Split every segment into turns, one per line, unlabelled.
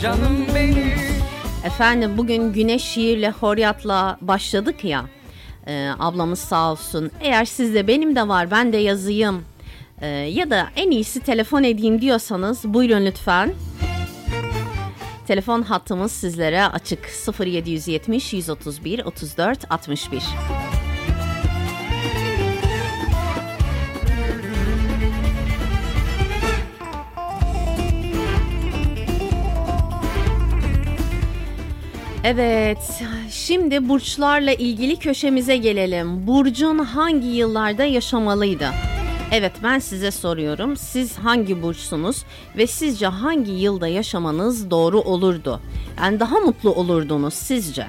canım benim.
Efendim bugün güneş şiirle horyatla başladık ya. Ablamız sağ olsun. Eğer sizde benim de var, ben de yazayım. Ya da en iyisi telefon edeyim diyorsanız buyurun lütfen. Telefon hattımız sizlere açık. 0770 131 34 61. Evet, şimdi burçlarla ilgili köşemize gelelim. Burcun hangi yıllarda yaşamalıydı? Evet, ben size soruyorum. Siz hangi burçsunuz ve sizce hangi yılda yaşamanız doğru olurdu? Yani daha mutlu olurdunuz sizce?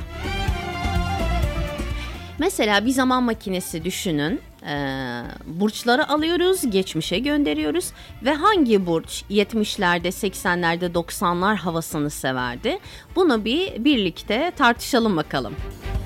Mesela bir zaman makinesi düşünün. Burçları alıyoruz, geçmişe gönderiyoruz ve hangi burç 70'lerde, 80'lerde, 90'lar havasını severdi? Bunu birlikte tartışalım bakalım.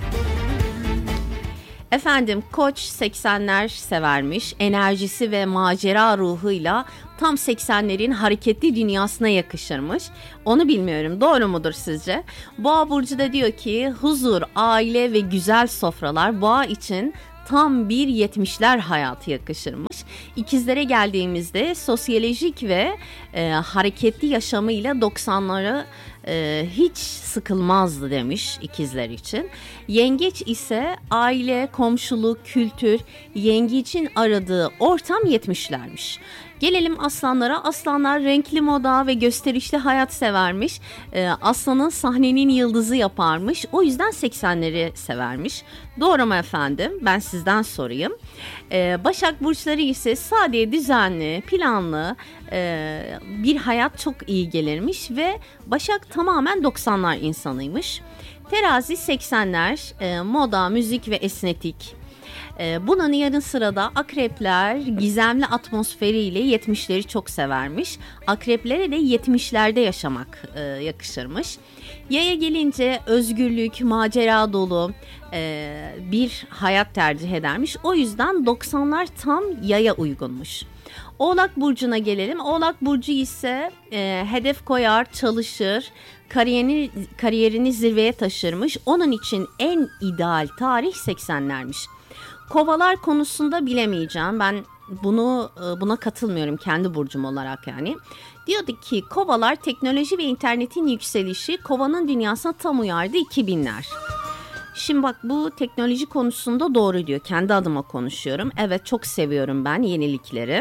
Efendim Koç 80'ler severmiş, enerjisi ve macera ruhuyla tam 80'lerin hareketli dünyasına yakışırmış. Onu bilmiyorum, doğru mudur sizce? Boğa burcu da diyor ki huzur, aile ve güzel sofralar Boğa için tam bir 70'ler hayatı yakışırmış. İkizlere geldiğimizde sosyolojik ve hareketli yaşamıyla 90'ları hiç sıkılmazdı demiş ikizler için. Yengeç ise aile, komşuluk, kültür, yengecin aradığı ortam 70'lermiş. Gelelim aslanlara. Aslanlar renkli moda ve gösterişli hayat severmiş. Aslanın sahnenin yıldızı yaparmış. O yüzden 80'leri severmiş. Doğru mu efendim? Ben sizden sorayım. Başak burçları ise sade, düzenli, planlı bir hayat çok iyi gelirmiş ve Başak tamamen 90'lar insanıymış. Terazi 80'ler, moda, müzik ve esnetik. Bunun yanı sırada akrepler gizemli atmosferiyle 70'leri çok severmiş. Akreplere de 70'lerde yaşamak yakışırmış. Yaya gelince özgürlük, macera dolu bir hayat tercih edermiş. O yüzden 90'lar tam yaya uygunmuş. Oğlak burcuna gelelim. Oğlak burcu ise hedef koyar, çalışır, kariyerini zirveye taşırmış. Onun için en ideal tarih 80'lermiş. Kovalar konusunda bilemeyeceğim. Ben buna katılmıyorum kendi burcum olarak yani. Diyordu ki kovalar teknoloji ve internetin yükselişi kovanın dünyasına tam uyardı 2000'ler. Şimdi bak bu teknoloji konusunda doğru diyor. Kendi adıma konuşuyorum. Evet çok seviyorum ben yenilikleri.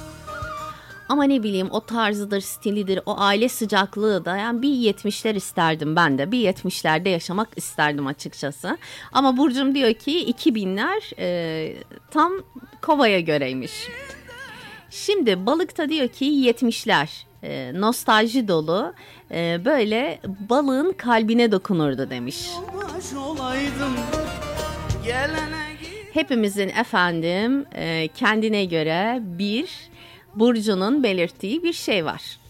Ama ne bileyim o tarzıdır, stilidir, o aile sıcaklığı da yani bir 70'ler isterdim ben de. Bir 70'lerde yaşamak isterdim açıkçası. Ama Burcum diyor ki 2000'ler tam kovaya göreymiş. Şimdi Balık'ta diyor ki 70'ler nostalji dolu böyle balığın kalbine dokunurdu demiş. Hepimizin efendim kendine göre bir burcunun belirttiği bir şey var.